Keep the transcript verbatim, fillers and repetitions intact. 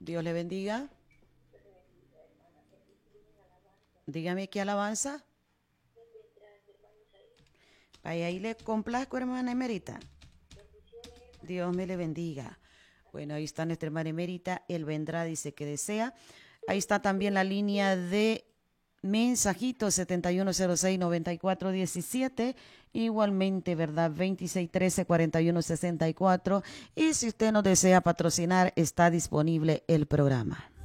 Dios le bendiga. Dígame qué alabanza. Vaya, ahí le complazco, hermana Emerita. Dios me le bendiga. Bueno, ahí está nuestra hermana Emerita. Él vendrá, dice que desea. Ahí está también la línea de mensajitos setenta y uno cero seis noventa y cuatro diecisiete. Igualmente, ¿verdad? veintiséis trece cuarenta y uno sesenta y cuatro. Y si usted no desea patrocinar, está disponible el programa.